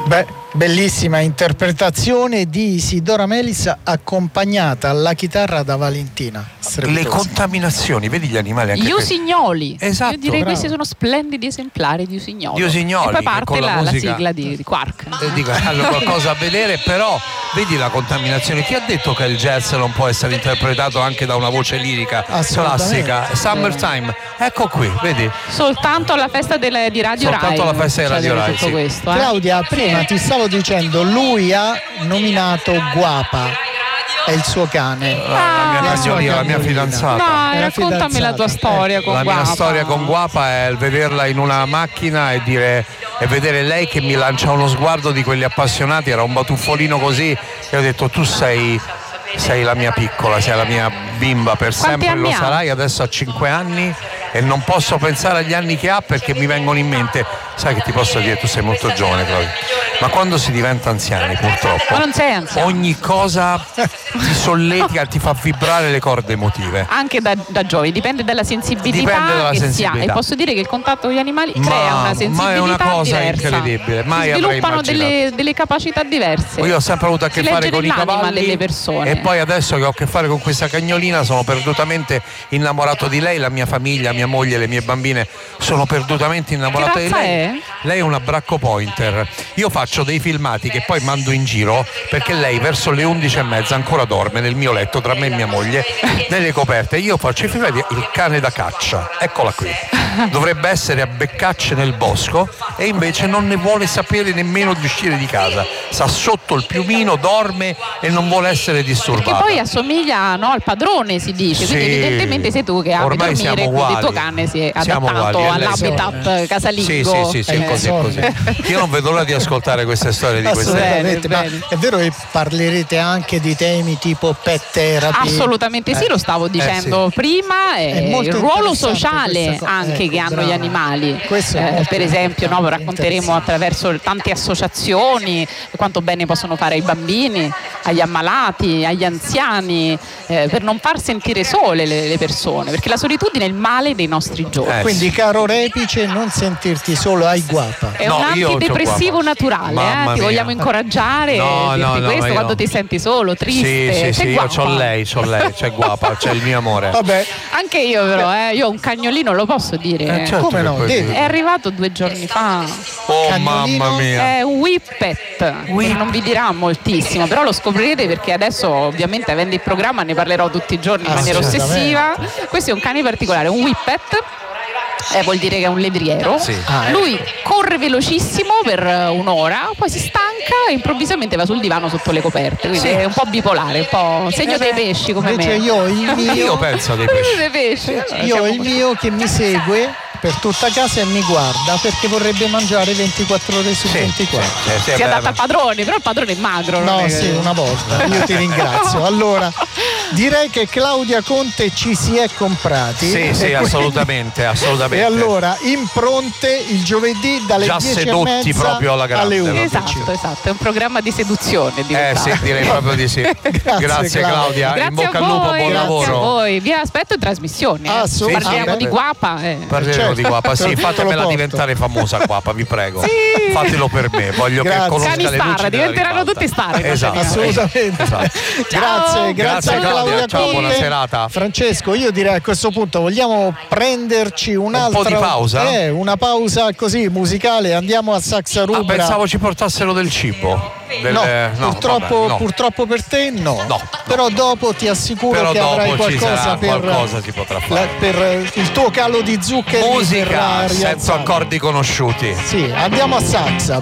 Beh, bellissima interpretazione di Isidora Melis accompagnata alla chitarra da Valentina. Le contaminazioni, vedi gli animali anche gli usignoli. Esatto. Io direi bravo. questi sono splendidi esemplari di usignolo. Di usignoli, e poi che parte con la la musica- sigla di Quark. Dico, hanno qualcosa a vedere, però vedi la contaminazione. Chi ha detto che il jazz non può essere interpretato anche da una voce lirica classica? Summertime, ecco qui, vedi? Soltanto alla festa di Radio Rai. Soltanto alla festa di Radio Rai, tutto sì. questo, Claudia, prima ti stavo dicendo, lui ha nominato Guapa, è il suo cane. La mia cagnolina, la mia fidanzata. Dai, Era raccontami la fidanzata. tua storia con La Guapa. mia storia con Guapa è il vederla in una macchina e vedere lei che mi lancia uno sguardo di quelli appassionati. Era un batuffolino così e ho detto: tu sei la mia piccola, sei la mia bimba per Quanti sempre, lo anni ha? sarai. Adesso ha 5 anni e non posso pensare agli anni che ha perché mi vengono in mente, sai che ti posso dire, tu sei molto giovane, Claudia, ma quando si diventa anziani purtroppo Ma non sei anziano. ogni cosa ti solletica, ti fa vibrare le corde emotive. Anche da giovani, dipende dalla sensibilità Dipende dalla che si ha. sensibilità. E posso dire che il contatto con gli animali crea una sensibilità ma è una cosa diversa. incredibile, mai Si avrei sviluppano immaginato. delle capacità diverse. Io ho sempre avuto a che Si fare legge con i nell'anima cavalli delle persone. e poi adesso che ho a che fare con questa cagnolina sono perdutamente innamorato di lei. La mia famiglia, mia moglie, le mie bambine sono perdutamente innamorate Che di razza lei. è? Lei è una Bracco Pointer. Io faccio dei filmati che poi mando in giro perché lei verso le 11:30 ancora dorme nel mio letto tra me e mia moglie nelle coperte. Io faccio i filmati, il cane da caccia, eccola qui, dovrebbe essere a beccacce nel bosco e invece non ne vuole sapere nemmeno di uscire di casa, sta sotto il piumino, dorme e non vuole essere disturbata. Che poi assomiglia, no, al padrone, si dice, Sì. quindi evidentemente sei tu che ami Ormai dormire, siamo quindi il tuo uguali. cane si è Siamo adattato uguali, e lei all'habitat casalingo. Sì, È così, il così. Io non vedo l'ora di ascoltare queste storie di queste. Assolutamente, Bene, ma bene. è vero che parlerete anche di temi tipo pet therapy? Assolutamente sì, lo stavo dicendo prima, È molto il ruolo interessante sociale questa cosa. anche Ecco, che hanno brava. gli animali. Questo è molto Per esempio, no, racconteremo interessante. attraverso tante associazioni quanto bene possono fare ai bambini, agli ammalati, agli anziani, per non far sentire sole le persone, perché la solitudine è il male dei nostri giorni. Quindi, caro Repice, non sentirti solo, hai Guapa. È No, un io c'ho antidepressivo Guapa. naturale, Mamma ti mia. vogliamo incoraggiare No, dirti no, questo io quando no. ti senti solo, triste. Sì, c'è io Guapa. c'ho lei, c'è Guapa, c'è il mio amore. Vabbè, Anche io però, io ho un cagnolino, lo posso dire. Certo come che no, puoi devi. dire. È arrivato 2 giorni fa. Oh Cagnolino? mamma mia. È un Whippet, che non vi dirà moltissimo, però lo scoprirete perché adesso ovviamente avendo il programma ne parlerò tutti i giorni in maniera Assolutamente. ossessiva. Questo è un cane particolare, un Whippet. Vuol dire che è un levriero. Sì. Lui corre velocissimo per un'ora, poi si stanca e improvvisamente va sul divano sotto le coperte. Quindi è un po' bipolare, un po' segno dei pesci come invece me. io ho il Io mio, penso dei Segno pesci. dei pesci. io ho il mio che mi segue per tutta casa e mi guarda perché vorrebbe mangiare 24 ore su 24. Si adatta al padrone, però il padrone è magro. non No, è che- sì, una volta. Io ti ringrazio. Allora, direi che Claudia Conte ci si è comprati. Sì, E quindi- assolutamente, assolutamente. E allora, impronte il giovedì dalle Già 10:30 sedotti proprio alla grande, alle 11. Esatto, è un programma di seduzione. Sì, direi proprio di sì. Grazie Claudia, Grazie in bocca a al lupo, voi, buon grazie lavoro. a voi. Vi aspetto in trasmissione. Assolutamente. Parliamo di Guapa. Parleremo di Guapa, sì, Te lo fatemela porto. diventare famosa Guapa, vi prego. Sì. Fatelo per me, voglio Grazie. che conosca Cani le luci star, della diventeranno ribalta. tutti star. Esatto. Assolutamente. Esatto. Grazie, grazie a Claudia ciao, Conte. buona serata. Francesco, io direi a questo punto vogliamo prenderci un'altra po' di pausa? una pausa così musicale, andiamo a Saxa Rubra. Pensavo ci portassero del cibo. No, purtroppo, vabbè, no. purtroppo per te no. No. Però dopo ti assicuro Però che avrai dopo ci qualcosa sarà, per, qualcosa si potrà fare. per il tuo calo di zuccheri. Musica verrà senza rialzato. accordi conosciuti. Sì, andiamo a Saxa.